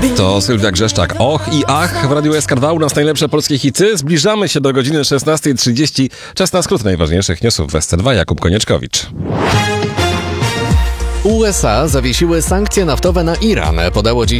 To Sylwia Grzeszczak. Och i ach w Radiu SK2 u nas najlepsze polskie hity. Zbliżamy się do godziny 16:30. Czas na skrót najważniejszych newsów w SC2. Jakub Konieczkowicz. USA zawiesiły sankcje naftowe na Iran, podało dziś